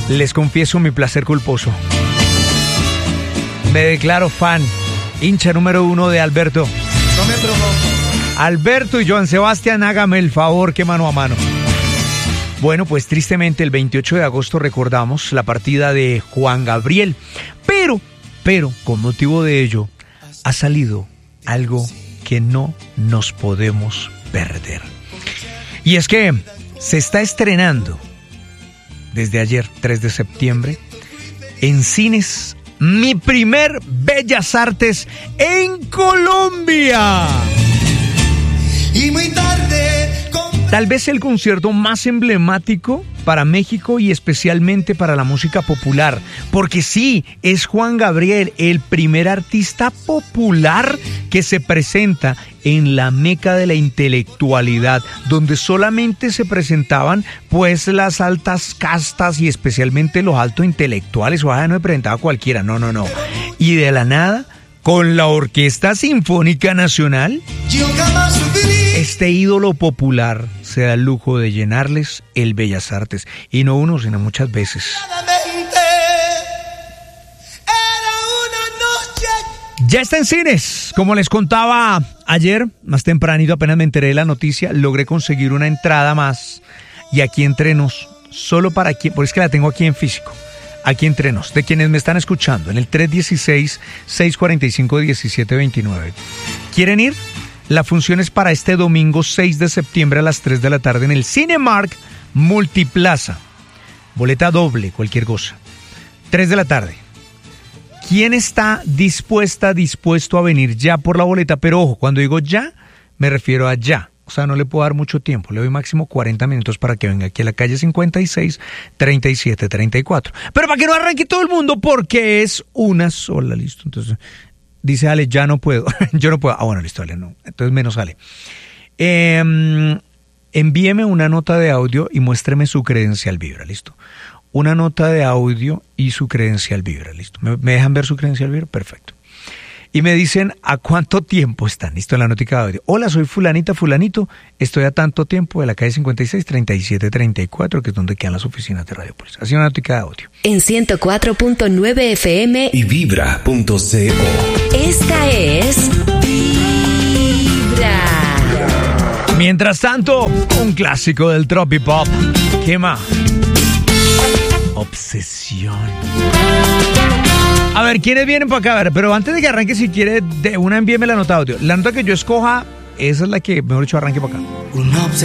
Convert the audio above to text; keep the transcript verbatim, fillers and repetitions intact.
Les confieso mi placer culposo. Me declaro fan, hincha número uno de Alberto. No me provoco. Alberto y Joan Sebastián, hágame el favor que mano a mano. Bueno, pues tristemente el veintiocho de agosto recordamos la partida de Juan Gabriel. Pero, pero, con motivo de ello, ha salido algo que no nos podemos perder. Y es que se está estrenando desde ayer, tres de septiembre, en cines, mi primer Bellas Artes en Colombia. Y muy tarde. Tal vez el concierto más emblemático para México y especialmente para la música popular, porque sí, es Juan Gabriel, el primer artista popular que se presenta en la meca de la intelectualidad, donde solamente se presentaban pues las altas castas y especialmente los altos intelectuales. O sea, no se presentaba cualquiera, no, no, no. Y de la nada, con la Orquesta Sinfónica Nacional, este ídolo popular se da el lujo de llenarles el Bellas Artes. Y no uno, sino muchas veces. Ya está en cines. Como les contaba ayer, más tempranito, apenas me enteré de la noticia, logré conseguir una entrada más. Y aquí entre nos, solo para quien, por eso es que la tengo aquí en físico. Aquí entre nos, de quienes me están escuchando, en el tres uno seis, seis cuatro cinco, uno siete dos nueve. ¿Quieren ir? La función es para este domingo seis de septiembre a las tres de la tarde en el Cinemark Multiplaza. Boleta doble, cualquier cosa. tres de la tarde. ¿Quién está dispuesta, dispuesto a venir ya por la boleta? Pero ojo, cuando digo ya, me refiero a ya. O sea, no le puedo dar mucho tiempo. Le doy máximo cuarenta minutos para que venga aquí a la calle cincuenta y seis, treinta y siete, treinta y cuatro. Pero para que no arranque todo el mundo, porque es una sola, listo. Entonces, dice Ale, ya no puedo. Yo no puedo. Ah, bueno, listo, Ale, no. Entonces menos Ale. Eh, envíeme una nota de audio y muéstreme su credencial Vibra, listo. Una nota de audio y su credencial Vibra, listo. ¿Me, me dejan ver su credencial Vibra? Perfecto. Y me dicen a cuánto tiempo están. Listo, en la notica de audio. Hola, soy fulanita, fulanito. Estoy a tanto tiempo de la calle cincuenta y seis, treinta y siete, treinta y cuatro, que es donde quedan las oficinas de Radiopolis. Así una notica de audio. En ciento cuatro punto nueve F M y vibra punto co. Esta es Vibra. Mientras tanto, un clásico del tropipop. ¿Qué más? Obsesión. A ver, ¿quiénes vienen para acá? A ver, pero antes de que arranque, si quiere, de una envíeme la nota de audio. La nota que yo escoja, esa es la que, mejor dicho, arranque para acá. Una obsesión.